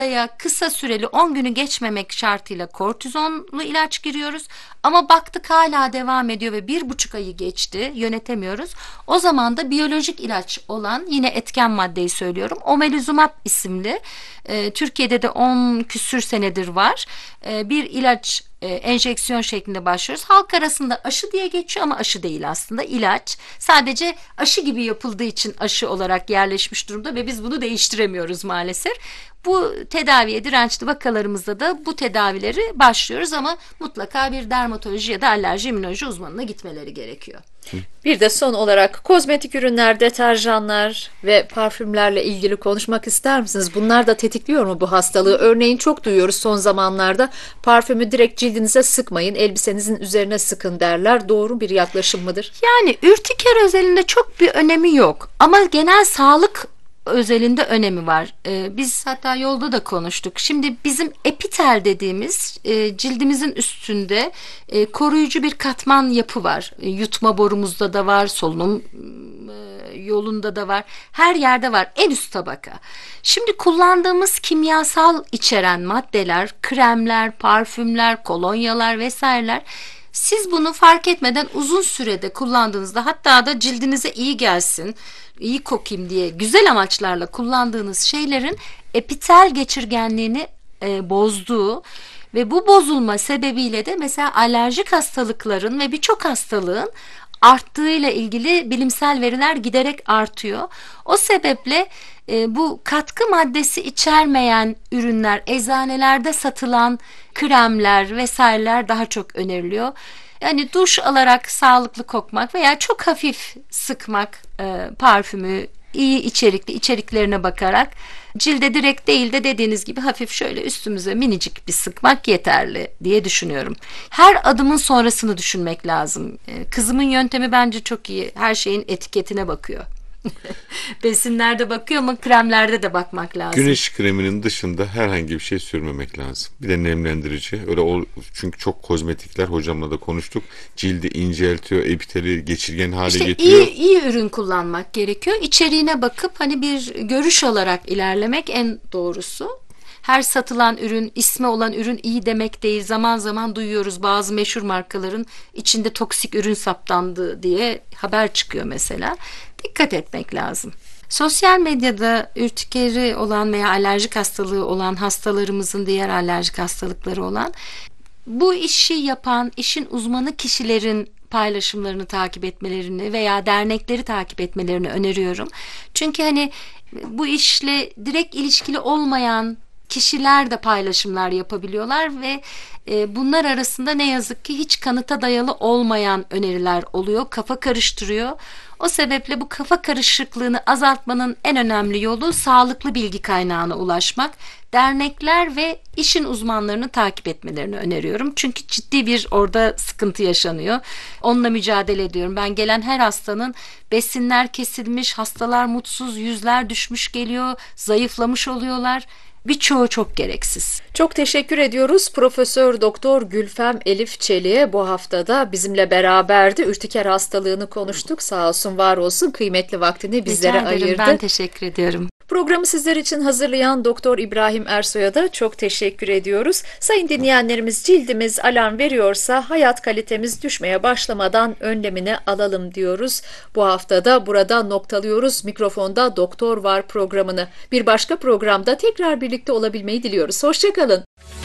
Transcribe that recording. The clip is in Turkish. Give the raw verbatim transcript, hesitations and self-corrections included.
Araya kısa süreli on günü geçmemek şartıyla kortizonlu ilaç giriyoruz. Ama baktık hala devam ediyor ve bir buçuk ayı geçti, yönetemiyoruz. O zaman da biyolojik ilaç olan, yine etken maddeyi söylüyorum, omalizumab isimli, e, Türkiye'de de on küsür senedir var, e, bir ilaç, e, enjeksiyon şeklinde başlıyoruz. Halk arasında aşı diye geçiyor ama aşı değil aslında, ilaç. Sadece aşı gibi yapıldığı için aşı olarak yerleşmiş durumda ve biz bunu değiştiremiyoruz maalesef. Bu tedaviye dirençli vakalarımızda da bu tedavileri başlıyoruz ama mutlaka bir dermatoloji ya da alerji immünoloji uzmanına gitmeleri gerekiyor. Bir de son olarak kozmetik ürünler, deterjanlar ve parfümlerle ilgili konuşmak ister misiniz? Bunlar da tetikliyor mu bu hastalığı? Örneğin çok duyuyoruz son zamanlarda, parfümü direkt cildinize sıkmayın, elbisenizin üzerine sıkın derler. Doğru bir yaklaşım mıdır? Yani ürtiker özelinde çok bir önemi yok ama genel sağlık özelinde önemi var. Ee, biz hatta yolda da konuştuk. Şimdi bizim epitel dediğimiz e, cildimizin üstünde e, koruyucu bir katman yapı var. E, yutma borumuzda da var, solunum e, yolunda da var. Her yerde var. En üst tabaka. Şimdi kullandığımız kimyasal içeren maddeler, kremler, parfümler, kolonyalar vesaireler, siz bunu fark etmeden uzun sürede kullandığınızda, hatta da cildinize iyi gelsin, iyi kokayım diye güzel amaçlarla kullandığınız şeylerin epitel geçirgenliğini e, bozduğu ve bu bozulma sebebiyle de mesela alerjik hastalıkların ve birçok hastalığın arttığıyla ilgili bilimsel veriler giderek artıyor. O sebeple e, bu katkı maddesi içermeyen ürünler, eczanelerde satılan kremler vesaireler daha çok öneriliyor. Yani duş alarak sağlıklı kokmak veya çok hafif sıkmak e, parfümü, iyi içerikli içeriklerine bakarak cilde direkt değil de dediğiniz gibi hafif şöyle üstümüze minicik bir sıkmak yeterli diye düşünüyorum. Her adımın sonrasını düşünmek lazım. E, kızımın yöntemi bence çok iyi. Her şeyin etiketine bakıyor. Besinlerde bakıyor ama kremlerde de bakmak lazım. Güneş kreminin dışında herhangi bir şey sürmemek lazım. Bir de nemlendirici. Öyle ol, çünkü çok kozmetikler, hocamla da konuştuk, cildi inceltiyor, epiteli geçirgen hale İşte getiriyor. iyi, iyi ürün kullanmak gerekiyor. İçeriğine bakıp hani bir görüş alarak ilerlemek en doğrusu. Her satılan ürün, ismi olan ürün iyi demek değil. Zaman zaman duyuyoruz bazı meşhur markaların içinde toksik ürün saptandı diye haber çıkıyor mesela. Dikkat etmek lazım. Sosyal medyada ürtikeri olan veya alerjik hastalığı olan hastalarımızın, diğer alerjik hastalıkları olan, bu işi yapan, işin uzmanı kişilerin paylaşımlarını takip etmelerini veya dernekleri takip etmelerini öneriyorum. Çünkü hani bu işle direkt ilişkili olmayan kişiler de paylaşımlar yapabiliyorlar ve e, bunlar arasında ne yazık ki hiç kanıta dayalı olmayan öneriler oluyor. Kafa karıştırıyor. O sebeple bu kafa karışıklığını azaltmanın en önemli yolu sağlıklı bilgi kaynağına ulaşmak. Dernekler ve işin uzmanlarını takip etmelerini öneriyorum. Çünkü ciddi bir orada sıkıntı yaşanıyor. Onunla mücadele ediyorum. Ben gelen her hastanın besinler kesilmiş, hastalar mutsuz, yüzler düşmüş geliyor, zayıflamış oluyorlar. Birçoğu çok gereksiz. Çok teşekkür ediyoruz Profesör Doktor Gülfem Elif Çelik'e. Bu haftada bizimle beraberdi. Ürtiker hastalığını konuştuk. Sağ olsun, var olsun, kıymetli vaktini bizlere Rica ederim, ayırdı. ben teşekkür ediyorum. Programı sizler için hazırlayan Doktor İbrahim Ersoy'a da çok teşekkür ediyoruz. Sayın dinleyenlerimiz, cildimiz alarm veriyorsa hayat kalitemiz düşmeye başlamadan önlemini alalım diyoruz. Bu haftada burada noktalıyoruz. Mikrofonda Doktor Var programını. Bir başka programda tekrar birlikte olabilmeyi diliyoruz. Hoşça kalın.